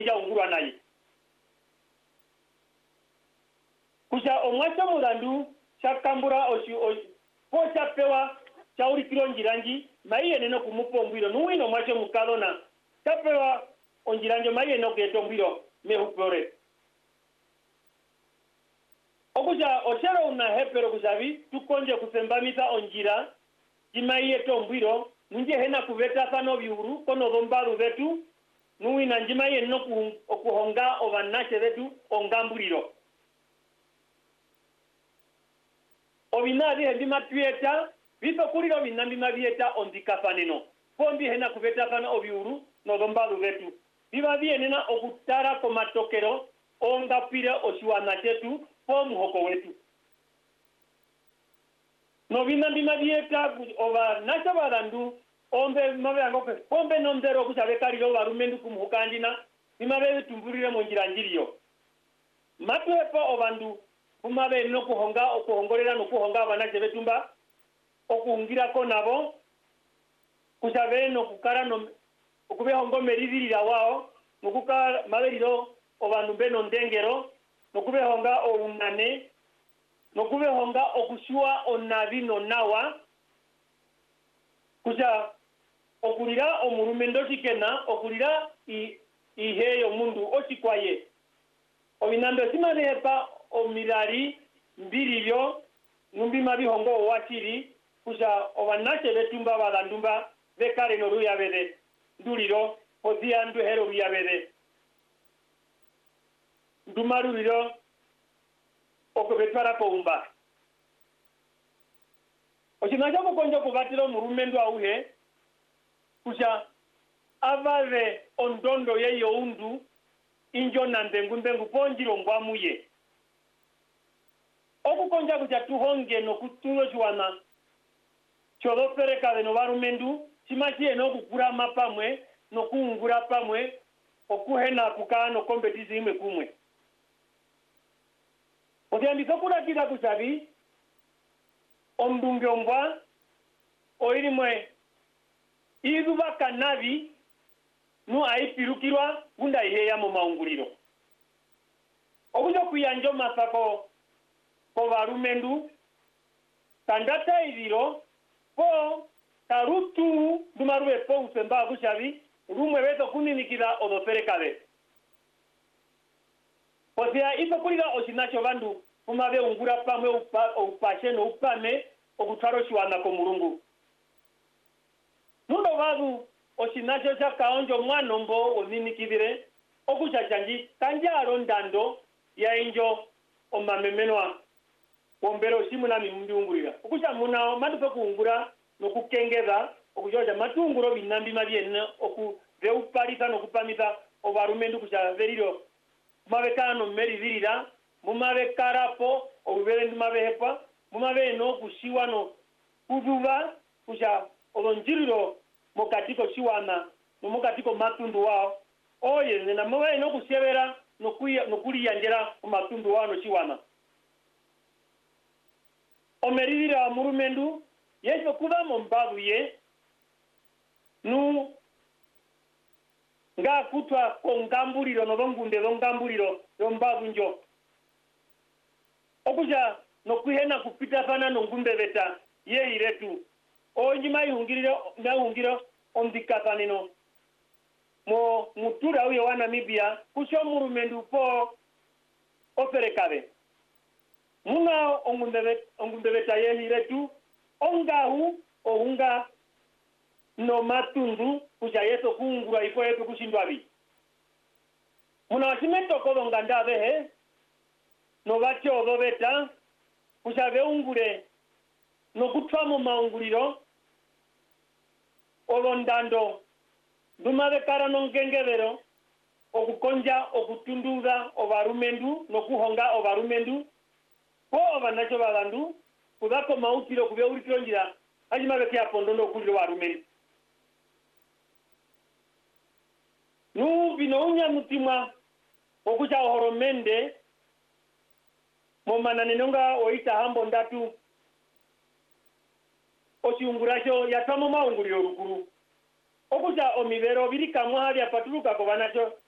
ya ungurwa naye kusha omwacho mulandu chakambura po chapewa chaurikiro njiranji maiye neno kumupombwiro nuwino mwacho mukadona chapewa onjiranjo maiye no ketombwiro mehupore okuja ochero una hepero kusavi tukonje kusembamisa onjira jimaiye tombwiro nje hena kuveta sano biuru kono dombaru vetu nuwina njimaiye no okuhonga obanache vetu ongambuliro obinadi hendima tueta biso kuliro binambima bieta ondikafaneno pombi hena kuveta kana obiuru no dombaru vetu biba bienena okutara komatokero ongapire oshiwana chetu po muhoko wetu no binambima bieta oba nacha barandu ombe mabe angoke pombe nomdero kusabekaliro barumendu kumuhukandina bimabe tumburire monjira njiriyo matwepo obandu kumabe no okuhongorera no kuhonga abanache betumba okuhungira ko nabo kusabe no kukara no okubehongomeririra wao nokuka maberiro obandu beno ndengero nokubehonga ounane nokubehonga okushua onabino nawa kuja okulira omurumendo tikena okulira iheyo mundu osikwaye obinando simanepa omirari mbiribyo numbi mabihongo wachiri kuja obanache betumba balandumba bekare no ruyabede nduliro odia nduhero ruyabede ndumaruriro okubetwara koumba ochinaja kukonjo kubatiro murumendo auhe kuja avave ondondo yeyo undu injo na ndengu ponjiro ngwamuye okukonja kuja tuhonge no kutulo chwana cholopereka de no barumendu chimachie no kukura mapamwe no kuungura pamwe okuhena kukano kompetisi imwe kumwe otiandika kula kida kusabi ondungombwa oirimwe iduba kanabi nu aipirukirwa gunda iheya mu maunguliro okujo kuyanjo masako ko barumendu kandata idiro po tarutu dumarwe po usemba kusabi rumwe beto kuninikira odoperekabe posia ipo kulira osinacho bandu kumabe ungura pamwe upashe no upame okutaro shiwana ko murungu nundo badu osinacho cha kaonjo mwanombo oninikibire okuchachanji kanjaro ndando ya injo omamenwa bombero simuna mimundungurira okucha muna madupe kuungura no kukengeza okujoja matunguro binambi mabienne oku veupalisa no kupamisa obarumendu kucha veriro mabekano merivirira mumabe karapo obubere ndimabehepa mumabe no kushiwa no kuduba kucha olonjiriro mokatiko shiwana no mokatiko matundu wao oye nena mabe no kushebera no kuliyanjera matundu wao no shiwana omeririra murumendu yeso kuba mombabu ye nu nga kutwa kongambuliro no bongunde ngambuliro yombabu njo okuja no kuhena kupita fana no ngumbe beta ye iretu onji mayungiro ondikafanino mo mutura uyo wa Namibia kusho murumendu po operekabe muna ongumbe beta ye iretu ongahu ohunga no matundu kuja yeso kungura ifo yeto kushindwabi muna wasimeto kolonga ndabehe no batyo obobeta kuja beungure no kutwamo maunguliro olondando dumabe kara no ngengevero okukonja okutunduza obarumendu no kuhonga obarumendu po obanacho babandu kudako mautiro kubeurikiro njira ajimabe kya pondo no kuliro warumendu nu binounya mutima okuja horomende momana nenonga oita hambo ndatu ochiunguracho yatamo maunguliro rukuru okuja omibero birika mwali apatuluka ko banacho